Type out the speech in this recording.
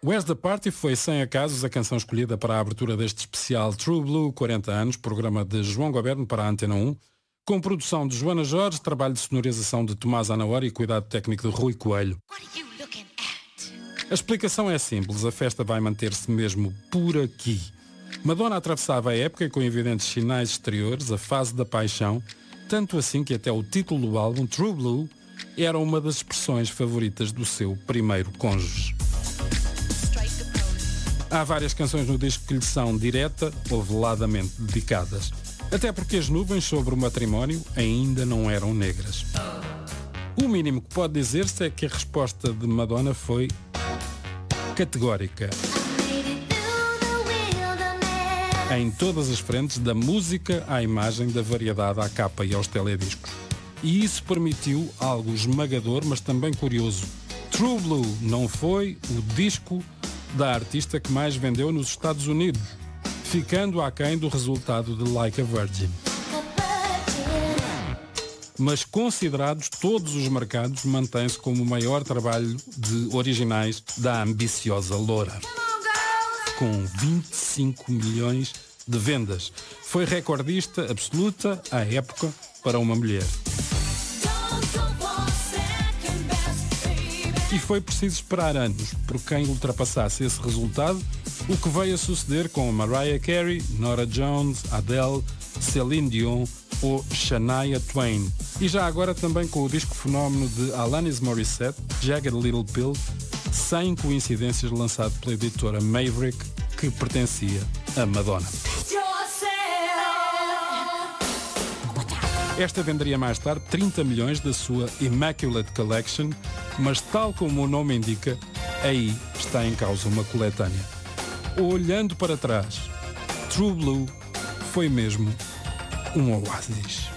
Where's the Party foi, sem acasos, a canção escolhida para a abertura deste especial True Blue 40 anos, programa de João Goberno para a Antena 1, com produção de Joana Jorge, trabalho de sonorização de Tomás Anaora e cuidado técnico de Rui Coelho. A explicação é simples, a festa vai manter-se mesmo por aqui. Madonna atravessava a época com evidentes sinais exteriores, a fase da paixão, tanto assim que até o título do álbum, True Blue, era uma das expressões favoritas do seu primeiro cônjuge. Há várias canções no disco que lhe são direta ou veladamente dedicadas, até porque as nuvens sobre o matrimónio ainda não eram negras. O mínimo que pode dizer-se é que a resposta de Madonna foi categórica. Em todas as frentes, da música à imagem, da variedade à capa e aos telediscos. E isso permitiu algo esmagador, mas também curioso. True Blue não foi o disco da artista que mais vendeu nos Estados Unidos, ficando aquém do resultado de Like a Virgin. Mas considerados todos os mercados, mantém-se como o maior trabalho de originais da ambiciosa loura. Com 25 milhões de vendas. Foi recordista absoluta à época para uma mulher. E foi preciso esperar anos por quem ultrapassasse esse resultado, o que veio a suceder com Mariah Carey, Norah Jones, Adele, Celine Dion ou Shania Twain. E já agora também com o disco fenómeno de Alanis Morissette, Jagged Little Pill, sem coincidências, lançado pela editora Maverick, que pertencia a Madonna. Esta venderia mais tarde 30 milhões da sua Immaculate Collection, mas tal como o nome indica, aí está em causa uma coletânea. Olhando para trás, True Blue foi mesmo um oásis.